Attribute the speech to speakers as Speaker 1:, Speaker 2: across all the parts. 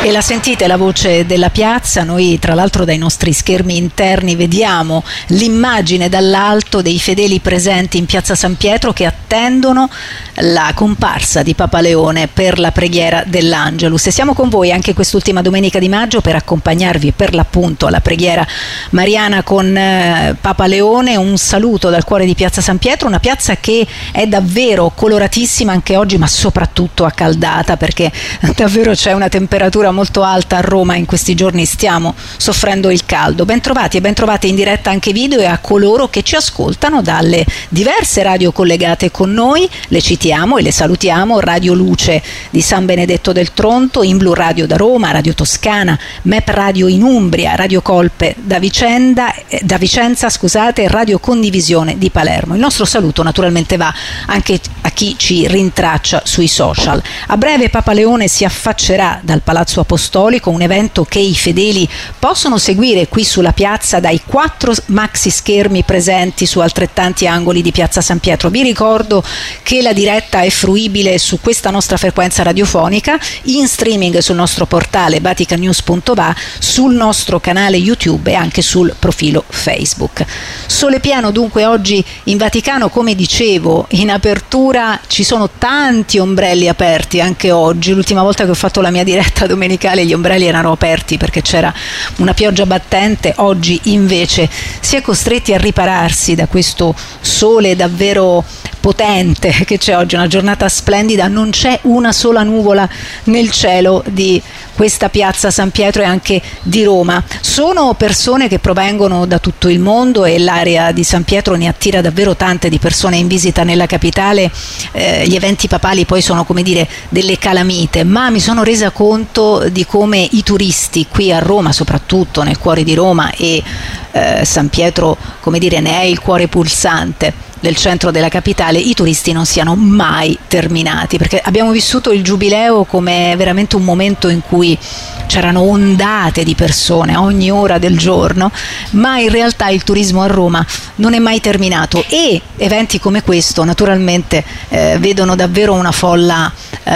Speaker 1: E la sentite la voce della piazza? Noi tra l'altro dai nostri schermi interni vediamo l'immagine dall'alto dei fedeli presenti in piazza San Pietro che attendono la comparsa di Papa Leone per la preghiera dell'Angelus. E siamo con voi anche quest'ultima domenica di maggio per accompagnarvi per l'appunto alla preghiera mariana con Papa Leone. Un saluto dal cuore di piazza San Pietro, una piazza che è davvero coloratissima anche oggi, ma soprattutto accaldata, perché davvero c'è una temperatura molto alta a Roma in questi giorni, stiamo soffrendo il caldo. Bentrovati e bentrovate in diretta anche video e a coloro che ci ascoltano dalle diverse radio collegate con noi. Le citiamo e le salutiamo: Radio Luce di San Benedetto del Tronto, In Blu Radio da Roma, Radio Toscana, MEP Radio in Umbria, Radio Colpe da Vicenza, Radio Condivisione di Palermo. Il nostro saluto naturalmente va anche a chi ci rintraccia sui social. A breve Papa Leone si affaccerà dal Palazzo Apostolico, un evento che i fedeli possono seguire qui sulla piazza dai 4 maxi schermi presenti su altrettanti angoli di piazza San Pietro. Vi ricordo che la diretta è fruibile su questa nostra frequenza radiofonica, in streaming sul nostro portale vaticanews.va, sul nostro canale YouTube e anche sul profilo Facebook. Sole pieno dunque oggi in Vaticano, come dicevo in apertura ci sono tanti ombrelli aperti anche oggi. L'ultima volta che ho fatto la mia diretta domenicale gli ombrelli erano aperti perché c'era una pioggia battente, oggi invece si è costretti a ripararsi da questo sole davvero potente che c'è oggi, una giornata splendida, non c'è una sola nuvola nel cielo di questa piazza San Pietro e anche di Roma. Sono persone che provengono da tutto il mondo e l'area di San Pietro ne attira davvero tante di persone in visita nella capitale. Gli eventi papali poi sono, come dire, delle calamite, ma mi sono resa conto di come i turisti qui a Roma, soprattutto nel cuore di Roma, e San Pietro, come dire, ne è il cuore pulsante del centro della capitale, i turisti non siano mai terminati, perché abbiamo vissuto il Giubileo come veramente un momento in cui c'erano ondate di persone a ogni ora del giorno, ma in realtà il turismo a Roma non è mai terminato e eventi come questo naturalmente vedono davvero una folla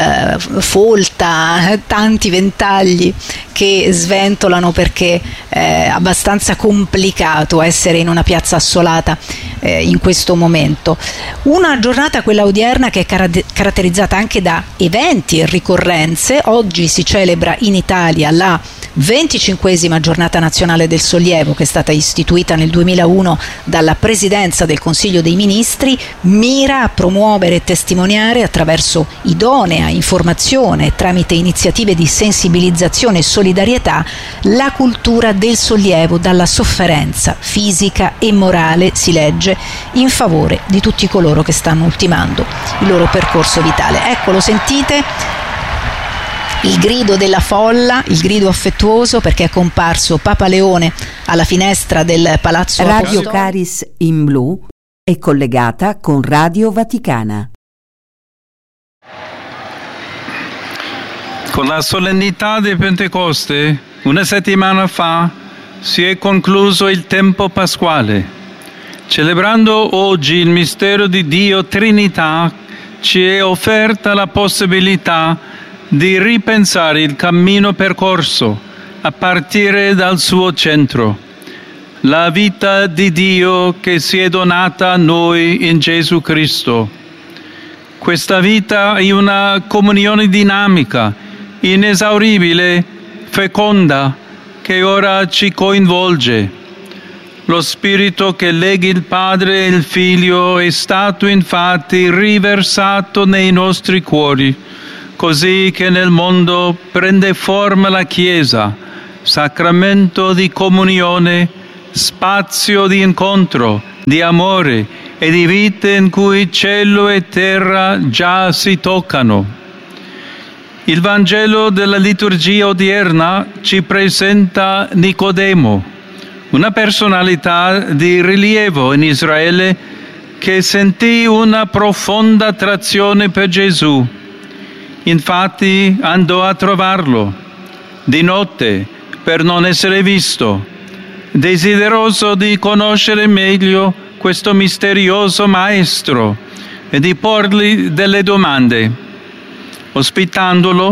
Speaker 1: folta, tanti ventagli che sventolano, perché è abbastanza complicato essere in una piazza assolata in questo momento. Una giornata, quella odierna, che è caratterizzata anche da eventi e ricorrenze. Oggi si celebra in Italia la 25esima giornata nazionale del sollievo, che è stata istituita nel 2001 dalla Presidenza del Consiglio dei Ministri. Mira a promuovere e testimoniare attraverso idonea informazione, tramite iniziative di sensibilizzazione e solidarietà, la cultura del sollievo dalla sofferenza fisica e morale, si legge, in favore di tutti coloro che stanno ultimando il loro percorso vitale. Ecco, lo sentite? Il grido della folla, il grido affettuoso, perché è comparso Papa Leone alla finestra del Palazzo Apostolico.
Speaker 2: Radio Caris in Blu è collegata con Radio Vaticana.
Speaker 3: Con la solennità di Pentecoste, una settimana fa, si è concluso il tempo pasquale. Celebrando oggi il mistero di Dio Trinità, ci è offerta la possibilità di ripensare il cammino percorso a partire dal suo centro, la vita di Dio che si è donata a noi in Gesù Cristo. Questa vita è una comunione dinamica, inesauribile, feconda, che ora ci coinvolge. Lo Spirito che lega il Padre e il Figlio è stato infatti riversato nei nostri cuori, così che nel mondo prende forma la Chiesa, sacramento di comunione, spazio di incontro, di amore e di vita in cui cielo e terra già si toccano. Il Vangelo della liturgia odierna ci presenta Nicodemo, una personalità di rilievo in Israele che sentì una profonda attrazione per Gesù. Infatti andò a trovarlo di notte per non essere visto, desideroso di conoscere meglio questo misterioso maestro e di porgli delle domande. Ospitandolo,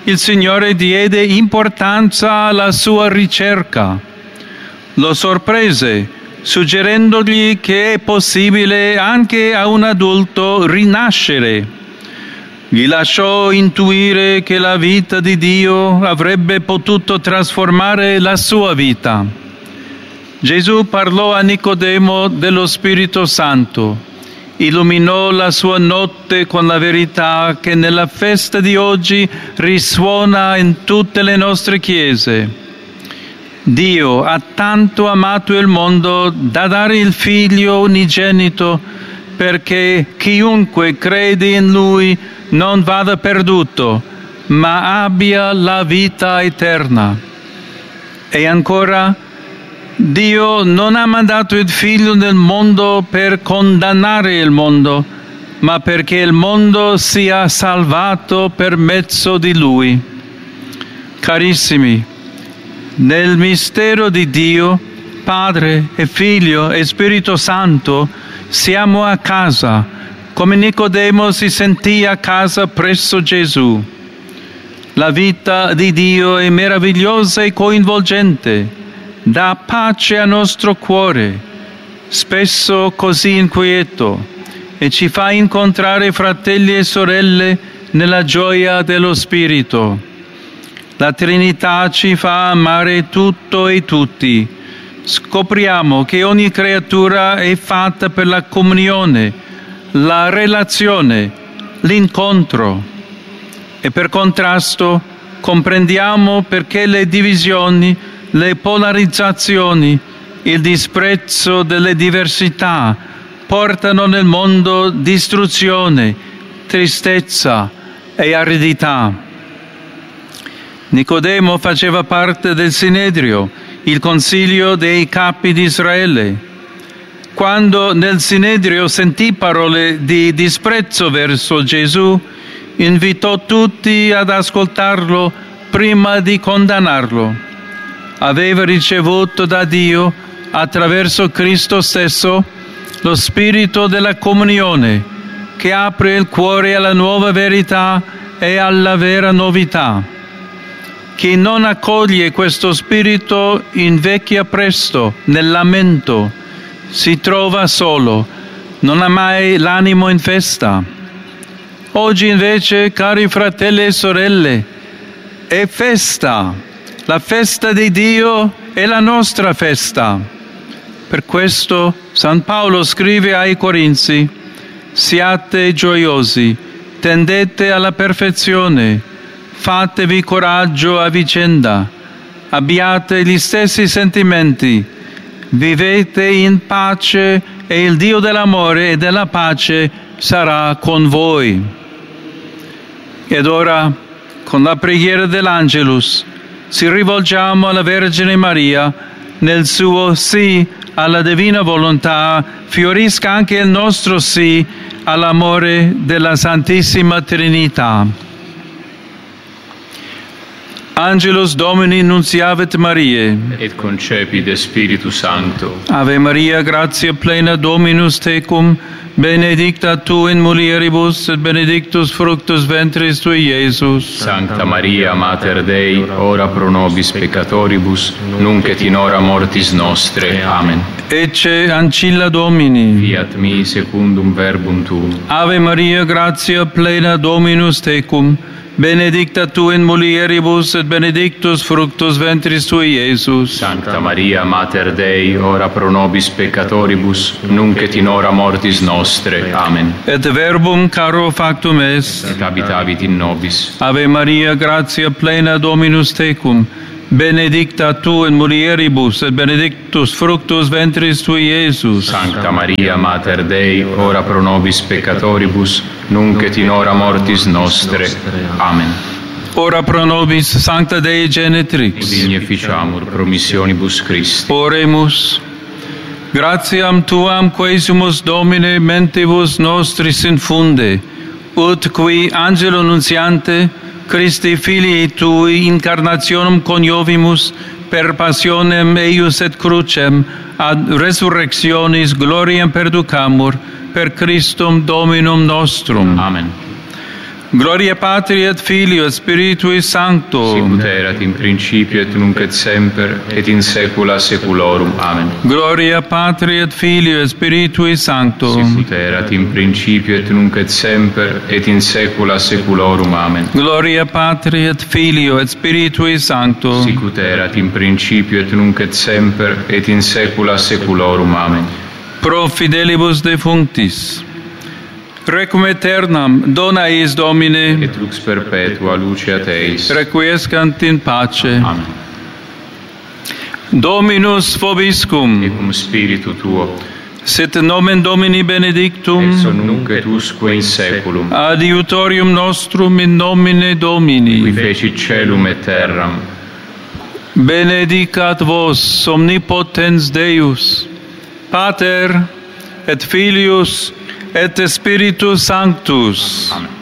Speaker 3: il Signore diede importanza alla sua ricerca. Lo sorprese, suggerendogli che è possibile anche a un adulto rinascere. Gli lasciò intuire che la vita di Dio avrebbe potuto trasformare la sua vita. Gesù parlò a Nicodemo dello Spirito Santo, illuminò la sua notte con la verità che nella festa di oggi risuona in tutte le nostre chiese. Dio ha tanto amato il mondo da dare il Figlio unigenito perché chiunque crede in Lui non vada perduto, ma abbia la vita eterna. E ancora, Dio non ha mandato il Figlio nel mondo per condannare il mondo, ma perché il mondo sia salvato per mezzo di Lui. Carissimi, nel mistero di Dio, Padre e Figlio e Spirito Santo, siamo a casa, come Nicodemo si sentì a casa presso Gesù. La vita di Dio è meravigliosa e coinvolgente, dà pace al nostro cuore, spesso così inquieto, e ci fa incontrare fratelli e sorelle nella gioia dello Spirito. La Trinità ci fa amare tutto e tutti. Scopriamo che ogni creatura è fatta per la comunione, la relazione, l'incontro. E per contrasto comprendiamo perché le divisioni, le polarizzazioni, il disprezzo delle diversità portano nel mondo distruzione, tristezza e aridità. Nicodemo faceva parte del Sinedrio, il consiglio dei capi di Israele. Quando nel Sinedrio sentì parole di disprezzo verso Gesù, invitò tutti ad ascoltarlo prima di condannarlo. Aveva ricevuto da Dio, attraverso Cristo stesso, lo spirito della comunione, che apre il cuore alla nuova verità e alla vera novità. Chi non accoglie questo spirito invecchia presto nel lamento, si trova solo, non ha mai l'animo in festa. Oggi invece, cari fratelli e sorelle, è festa. La festa di Dio è la nostra festa. Per questo San Paolo scrive ai Corinzi: siate gioiosi, tendete alla perfezione, fatevi coraggio a vicenda, abbiate gli stessi sentimenti, vivete in pace e il Dio dell'amore e della pace sarà con voi. Ed ora, con la preghiera dell'Angelus, ci rivolgiamo alla Vergine Maria. Nel suo sì alla divina volontà fiorisca anche il nostro sì all'amore della Santissima Trinità. Angelus Domini nunciavit Mariae,
Speaker 4: et concepit Spiritus Sancto.
Speaker 3: Ave Maria, gratia plena, Dominus tecum, benedicta tu in mulieribus, et benedictus fructus ventris tui, Iesus.
Speaker 4: Sancta Maria, Mater Dei, ora pro nobis peccatoribus, nunc et in hora mortis nostre. Amen.
Speaker 3: Ecce ancilla Domini.
Speaker 4: Fiat mi secundum verbum tuum.
Speaker 3: Ave Maria, gratia plena, Dominus tecum, benedicta tu in mulieribus, et benedictus fructus ventris tui, Iesus.
Speaker 4: Sancta Maria, Mater Dei, ora pro nobis peccatoribus, nunc et in hora mortis nostre. Amen.
Speaker 3: Et verbum caro factum est.
Speaker 4: Et habitavit in nobis.
Speaker 3: Ave Maria, gratia plena, Dominus tecum, benedicta tu in mulieribus, et benedictus fructus ventris tui, Iesus.
Speaker 4: Sancta Maria, Mater Dei, ora pro nobis peccatoribus, nunc et in hora mortis nostre. Amen.
Speaker 3: Ora pro nobis, Sancta Dei Genitrix.
Speaker 4: Digne ficiamur promissionibus Christi.
Speaker 3: Oremus. Gratiam tuam quaesimus Domine mentibus nostris infunde, ut qui angelo nuntiante Christi filii tui incarnationem coniovimus per passionem eius et crucem ad resurrectionis gloriam perducamur per Christum Dominum nostrum.
Speaker 4: Amen.
Speaker 3: Gloria Patri et Filio et Spiritui Sancto.
Speaker 4: Sicut erat in principio et nunc et semper et in saecula saeculorum. Amen.
Speaker 3: Gloria Patri et Filio et Spiritui Sancto.
Speaker 4: Sicut erat in principio et nunc et semper et in saecula saeculorum. Amen.
Speaker 3: Gloria Patri et Filio et Spiritui Sancto.
Speaker 4: Sicut erat in principio et nunc et semper et in saecula saeculorum. Amen.
Speaker 3: Pro fidelibus defunctis, requiem aeternam dona eis Domine,
Speaker 4: Et lux perpetua luceat eis.
Speaker 3: requiescant in pace.
Speaker 4: Amen.
Speaker 3: Dominus vobiscum,
Speaker 4: Et cum spiritu tuo,
Speaker 3: sit nomen Domini benedictum,
Speaker 4: ex hoc nunc et usque in saeculum,
Speaker 3: adiutorium nostrum in nomine
Speaker 4: qui
Speaker 3: Domini.
Speaker 4: fecit caelum et terram.
Speaker 3: Benedicat vos omnipotens Deus, Pater et Filius et Spiritus Sanctus.
Speaker 4: Amen.